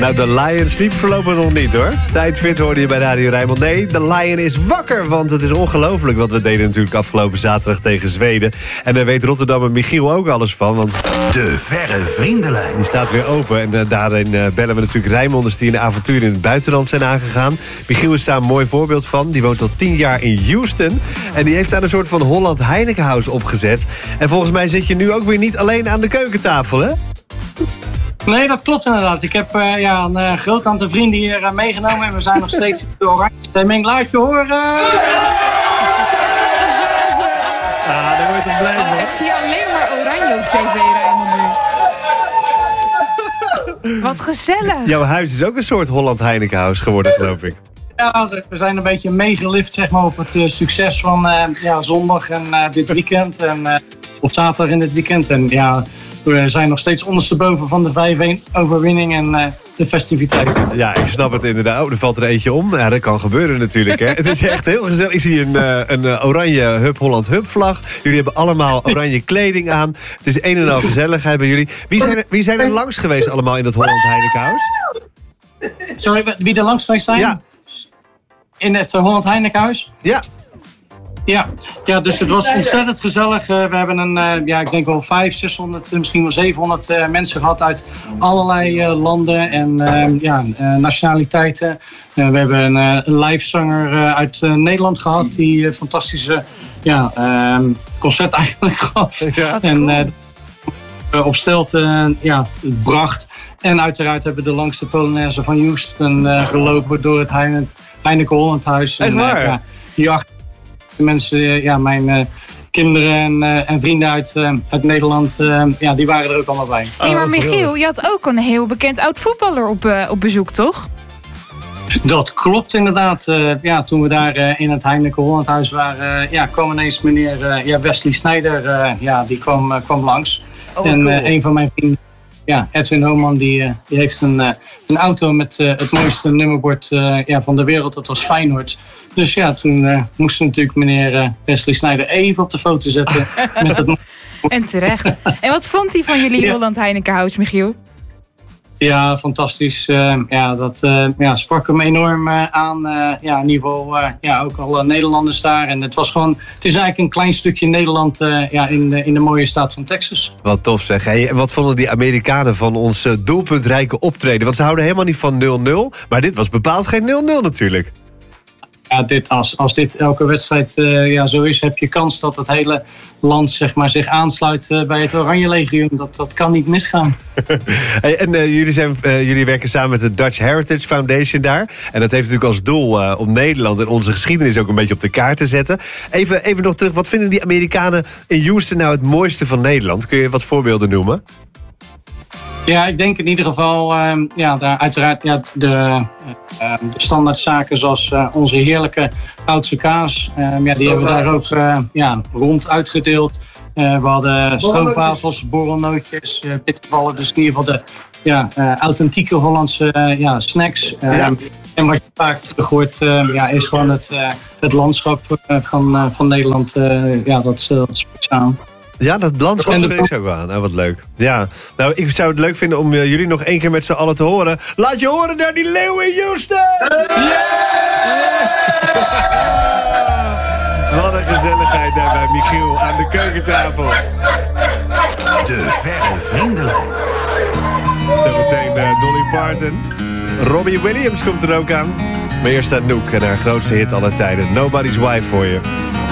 Nou, de Lion sliep voorlopig nog niet, hoor. Tijdfit hoorde je bij Radio Rijnmond. Nee, de Lion is wakker, want het is ongelooflijk wat we deden natuurlijk afgelopen zaterdag tegen Zweden. En daar weet Rotterdammer Michiel ook alles van, want de Verre Vriendenlijn. Die staat weer open en daarin bellen we natuurlijk Rijnmonders die een avontuur in het buitenland zijn aangegaan. Michiel is daar een mooi voorbeeld van. Die woont al 10 jaar in Houston en die heeft daar een soort van Holland Heinekenhuis opgezet. En volgens mij zit je nu ook weer niet alleen aan de keukentafel, hè? Nee, dat klopt inderdaad. Ik heb een groot aantal vrienden hier meegenomen en we zijn nog steeds in de oranje stemming. Laat je horen! Ah, daar word je blij van. Ik zie alleen maar oranje op tv, Rijnmond nu. Wat gezellig. Jouw huis is ook een soort Holland Heinekenhuis geworden, geloof ik. Ja, we zijn een beetje meegelift zeg maar, op het succes van zondag en dit weekend. En op zaterdag in dit weekend. En ja, we zijn nog steeds ondersteboven van de 5-1 overwinning en de festiviteiten. Ja, ik snap het inderdaad. Oh, er valt er eentje om. Ja, dat kan gebeuren natuurlijk. Hè. Het is echt heel gezellig. Ik zie een oranje Hup Holland Hup vlag. Jullie hebben allemaal oranje kleding aan. Het is een en al gezelligheid bij jullie. Wie zijn er langs geweest allemaal in het Holland Heinekenhuis? Sorry, wie er langs geweest zijn? Ja. In het Holland Heinekenhuis? Ja. Ja, dus het was ontzettend gezellig. We hebben ik denk wel 500, 600, misschien wel 700 mensen gehad uit allerlei landen en nationaliteiten. We hebben een livezanger uit Nederland gehad die fantastische concert eigenlijk gaf. Ja. En op stelte bracht. En uiteraard hebben we de langste Polonaise van Houston gelopen door het Heineken Hollandhuis. Echt waar? Hierachter mensen, mijn kinderen en vrienden uit Nederland, die waren er ook allemaal bij. Hey, maar Michiel, je had ook een heel bekend oud voetballer op bezoek, toch? Dat klopt inderdaad. Toen we daar in het Heineken Hollandhuis waren, kwam ineens meneer Wesley Sneijder, die kwam langs. Oh, en cool. Een van mijn vrienden, Edwin Homan, die heeft een auto met het mooiste nummerbord van de wereld. Dat was Feyenoord. Dus toen moest natuurlijk meneer Wesley Sneijder even op de foto zetten. Met het... En terecht. En wat vond hij van jullie Holland Heinekenhuis, Michiel? Ja, fantastisch. Dat sprak hem enorm aan. In ieder geval ook alle Nederlanders daar. En het is eigenlijk een klein stukje Nederland in de mooie staat van Texas. Wat tof zeg. Hey, en wat vonden die Amerikanen van ons doelpuntrijke optreden? Want ze houden helemaal niet van 0-0. Maar dit was bepaald geen 0-0 natuurlijk. Ja, als dit elke wedstrijd zo is, heb je kans dat het hele land zeg maar, zich aansluit bij het Oranje Legioen. Dat kan niet misgaan. Hey, en jullie werken samen met de Dutch Heritage Foundation daar. En dat heeft natuurlijk als doel om Nederland en onze geschiedenis ook een beetje op de kaart te zetten. Even nog terug, wat vinden die Amerikanen in Houston nou het mooiste van Nederland? Kun je wat voorbeelden noemen? Ja, ik denk in ieder geval, uiteraard de standaardzaken zoals onze heerlijke Goudse kaas. Die hebben we daar ook rond uitgedeeld. We hadden stroopwafels, borrelnootjes, bitterballen. Dus in ieder geval de authentieke Hollandse snacks. En wat je vaak terug hoort, is gewoon het landschap van Nederland. Dat spreekt aan. Ja, dat landschap spreekt ook aan. Nou, wat leuk. Ja, nou, ik zou het leuk vinden om jullie nog één keer met z'n allen te horen. Laat je horen naar die leeuw in Houston! Yeah! Wat een gezelligheid daar bij Michiel aan de keukentafel. De Verre Vriendenlijn. Zometeen Dolly Parton. Robbie Williams komt er ook aan. Maar eerst staat Noek en haar grootste hit aller tijden. Nobody's Wife voor je.